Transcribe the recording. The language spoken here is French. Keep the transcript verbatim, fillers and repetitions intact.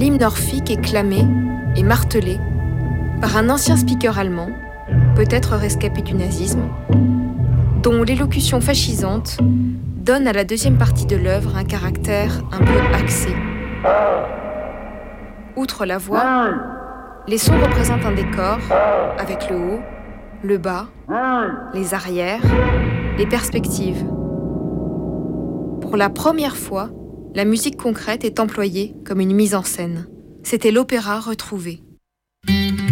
L'hymne orphique est clamé et martelé par un ancien speaker allemand, peut-être rescapé du nazisme, dont l'élocution fascisante donne à la deuxième partie de l'œuvre un caractère un peu axé. Outre la voix, les sons représentent un décor avec le haut, le bas, les arrières, les perspectives. Pour la première fois, la musique concrète est employée comme une mise en scène. C'était l'opéra retrouvé.